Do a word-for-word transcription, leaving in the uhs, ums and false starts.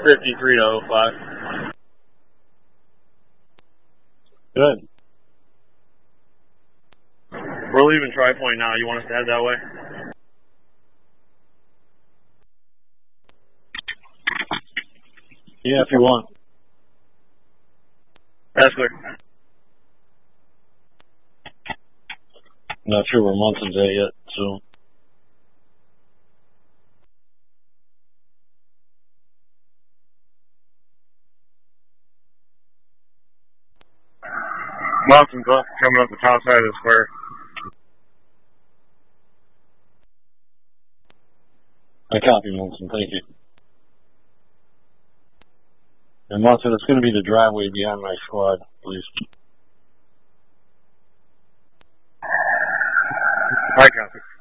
fifty-three to oh five. Good. We're leaving Tri-Point now. You want us to head that way? Yeah, if you want. That's clear. Not sure where Munson's at yet, so. Munson's up, coming up the top side of the square. I copy, Munson. Thank you. And Munson, it's going to be the driveway beyond my squad, please. I copy.